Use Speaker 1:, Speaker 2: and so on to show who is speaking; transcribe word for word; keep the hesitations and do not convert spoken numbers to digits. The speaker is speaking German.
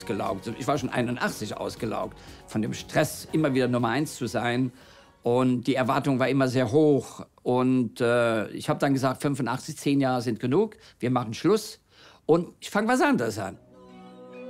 Speaker 1: ausgelaugt. Ich war schon einundachtzig ausgelaugt, von dem Stress immer wieder Nummer eins zu sein. Und die Erwartung war immer sehr hoch. Und äh, ich habe dann gesagt, fünfundachtzig, zehn Jahre sind genug, wir machen Schluss und ich fange was anderes an.